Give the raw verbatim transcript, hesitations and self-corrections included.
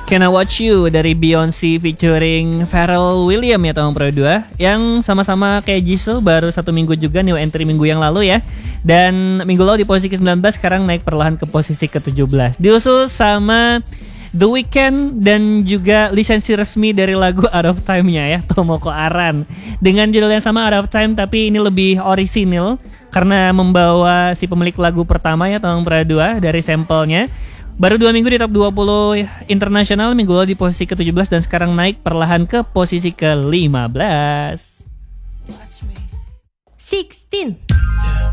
Can I Watch You dari Beyonce featuring Pharrell Williams ya tahun Pro dua, yang sama-sama kayak Jisoo baru satu minggu juga, new entry minggu yang lalu ya. Dan minggu lalu di posisi ke sembilan belas, sekarang naik perlahan ke posisi ke tujuh belas. Diusul sama The Weeknd dan juga lisensi resmi dari lagu Out of Time-nya ya, Tomoko Aran. Dengan judul yang sama Out of Time, tapi ini lebih orisinil karena membawa si pemilik lagu pertama ya tahun Pro dua dari sampelnya. Baru dua minggu di top dua puluh internasional, minggu lalu di posisi ke tujuh belas dan sekarang naik perlahan ke posisi ke lima belas. enam belas